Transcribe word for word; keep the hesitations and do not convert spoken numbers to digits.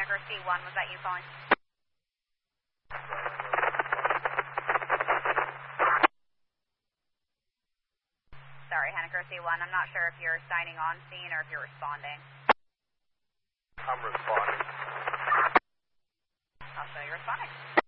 Henniker C one, was that you calling? Sorry, Henniker C one, I'm not sure if you're signing on scene or if you're responding. I'm responding. I'll show you responding.